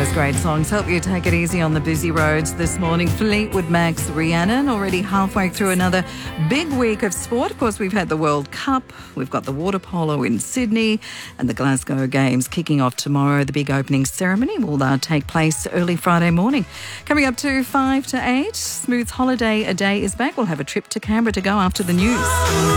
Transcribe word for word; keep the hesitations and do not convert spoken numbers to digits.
those great songs help you take it easy on the busy roads this morning. Fleetwood Mac's Rhiannon, already halfway through another big week of sport. Of course, we've had the World Cup, we've got the water polo in Sydney, and the Glasgow Games kicking off tomorrow. The big opening ceremony will uh, take place early Friday morning. Coming up to five to eight, Smooth Holiday A Day is back. We'll have a trip to Canberra to go after the news.